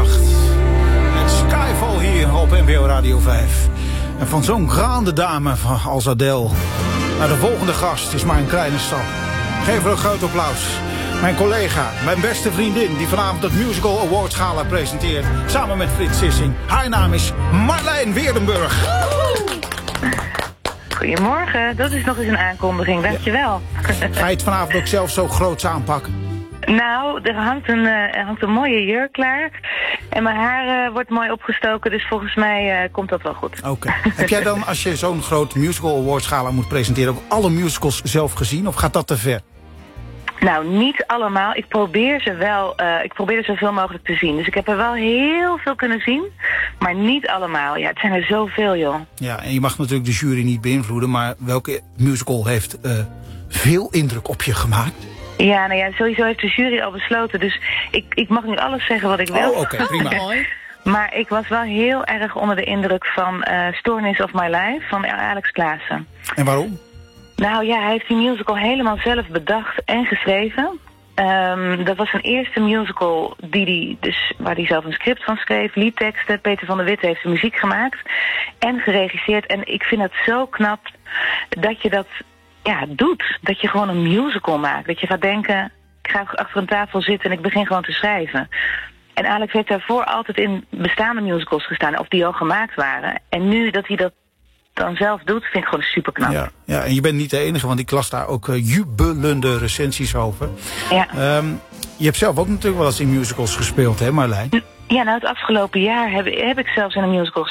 nacht. Het Skyfall hier op NPO Radio 5. En van zo'n grande dame als Adele naar de volgende gast is maar een kleine stap. Geef er een groot applaus. Mijn collega, mijn beste vriendin, die vanavond het Musical Awards Gala presenteert. Samen met Frits Sissing. Haar naam is Marlijn Weerdenburg. Goedemorgen, dat is nog eens een aankondiging, dankjewel. Ga je het vanavond ook zelf zo groots aanpakken? Nou, er hangt een mooie jurk klaar. En mijn haar wordt mooi opgestoken, dus volgens mij komt dat wel goed. Oké. Heb jij dan, als je zo'n groot Musical Awards Gala moet presenteren, ook alle musicals zelf gezien? Of gaat dat te ver? Nou, niet allemaal. Ik probeer er zoveel mogelijk te zien. Dus ik heb er wel heel veel kunnen zien, maar niet allemaal. Ja, het zijn er zoveel, joh. Ja, en je mag natuurlijk de jury niet beïnvloeden, maar welke musical heeft veel indruk op je gemaakt? Ja, nou ja, sowieso heeft de jury al besloten, dus ik mag nu alles zeggen wat ik wil. Oh, oké, prima. Mooi. Maar ik was wel heel erg onder de indruk van Stoornis of My Life van Alex Klaassen. En waarom? Nou ja, hij heeft die musical helemaal zelf bedacht en geschreven. Dat was zijn eerste musical waar hij zelf een script van schreef, liedteksten. Peter van der Witte heeft de muziek gemaakt en geregisseerd. En ik vind het zo knap dat je dat doet. Dat je gewoon een musical maakt. Dat je gaat denken, ik ga achter een tafel zitten en ik begin gewoon te schrijven. En Alex heeft daarvoor altijd in bestaande musicals gestaan, of die al gemaakt waren. En nu dat hij dat dan zelf doet, vind ik gewoon super knap. Ja, en je bent niet de enige, want ik las daar ook jubelende recensies over. Ja. Je hebt zelf ook natuurlijk wel eens in musicals gespeeld, hè Marlijn? Ja, nou het afgelopen jaar heb ik zelfs in een musical